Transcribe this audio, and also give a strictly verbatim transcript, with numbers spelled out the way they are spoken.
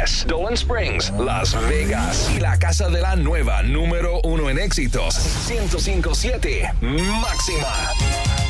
Tres, Dolan Springs, Las Vegas. Y la casa de la nueva número uno en éxitos, ciento cinco punto siete Máxima.